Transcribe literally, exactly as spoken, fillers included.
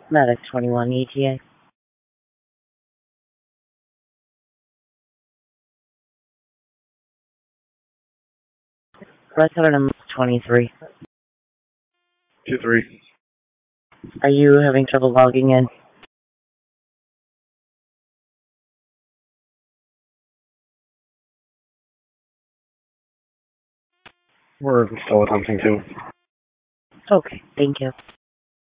Medic twenty-one E T A. Resident twenty-three. two three. Are you having trouble logging in? We're still attempting to. Okay, thank you.